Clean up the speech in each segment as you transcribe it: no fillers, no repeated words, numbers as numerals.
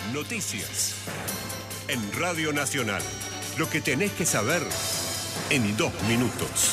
Noticias. En Radio Nacional. Lo que tenés que saber en 2 minutos.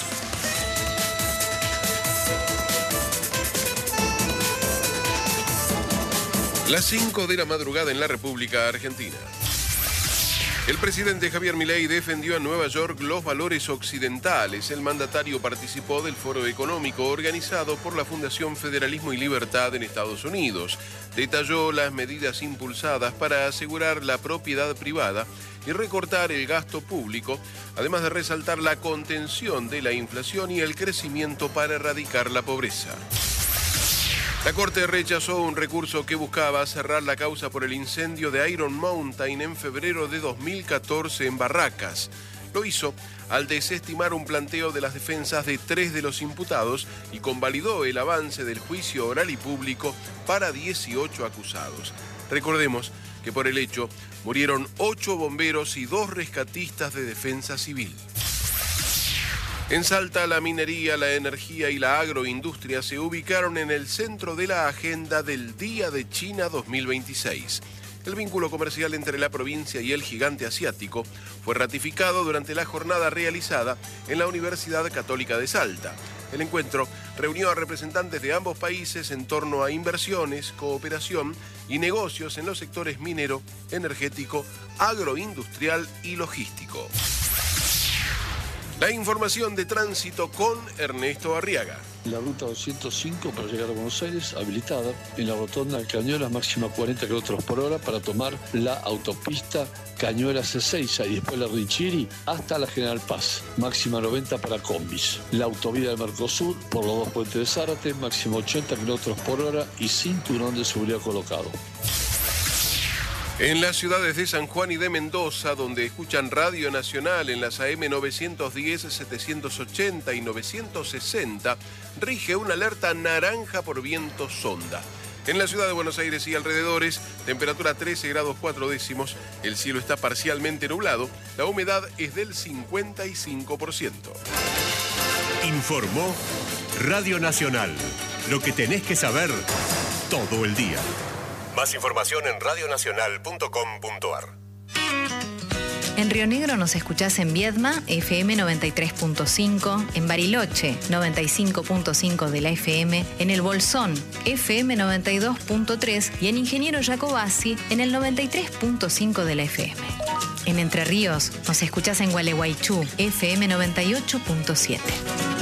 Las 5 de la madrugada en la República Argentina. El presidente Javier Milei defendió en Nueva York los valores occidentales. El mandatario participó del foro económico organizado por la Fundación Federalismo y Libertad en Estados Unidos. Detalló las medidas impulsadas para asegurar la propiedad privada y recortar el gasto público, además de resaltar la contención de la inflación y el crecimiento para erradicar la pobreza. La Corte rechazó un recurso que buscaba cerrar la causa por el incendio de Iron Mountain en febrero de 2014 en Barracas. Lo hizo al desestimar un planteo de las defensas de 3 de los imputados y convalidó el avance del juicio oral y público para 18 acusados. Recordemos que por el hecho murieron 8 bomberos y 2 rescatistas de defensa civil. En Salta, la minería, la energía y la agroindustria se ubicaron en el centro de la agenda del Día de China 2026. El vínculo comercial entre la provincia y el gigante asiático fue ratificado durante la jornada realizada en la Universidad Católica de Salta. El encuentro reunió a representantes de ambos países en torno a inversiones, cooperación y negocios en los sectores minero, energético, agroindustrial y logístico. La información de tránsito con Ernesto Arriaga. La ruta 205 para llegar a Buenos Aires, habilitada. En la rotonda de Cañuelas, máxima 40 km por hora para tomar la autopista Cañuelas C6 y después la Richiri hasta la General Paz. Máxima 90 para combis. La autovía del Mercosur por los 2 puentes de Zárate, máxima 80 km por hora y cinturón de seguridad colocado. En las ciudades de San Juan y de Mendoza, donde escuchan Radio Nacional en las AM 910, 780 y 960, rige una alerta naranja por viento sonda. En la ciudad de Buenos Aires y alrededores, temperatura 13 grados 4 décimos, el cielo está parcialmente nublado, la humedad es del 55%. Informó Radio Nacional. Lo que tenés que saber todo el día. Más información en radionacional.com.ar. En Río Negro nos escuchás en Viedma, FM 93.5, en Bariloche, 95.5 de la FM, en El Bolsón, FM 92.3 y en Ingeniero Jacobasi, en el 93.5 de la FM. En Entre Ríos nos escuchás en Gualeguaychú, FM 98.7.